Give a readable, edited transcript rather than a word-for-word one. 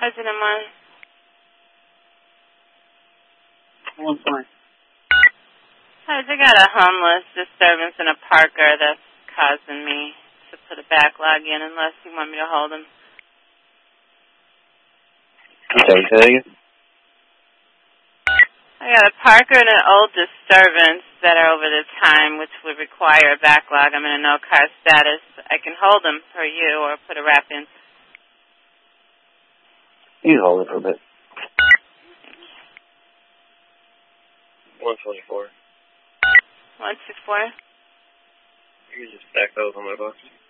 President One. 1-5. Hi, I got a homeless disturbance in a Parker that's causing me to put a backlog in unless you want me to hold him. Okay, say that again? I got a Parker and an old disturbance that are over the time, which would require a backlog. I'm in a no-car status. I can hold them for you or put a wrap in. You can hold it for a bit. 124. 164. You can just stack those on my box.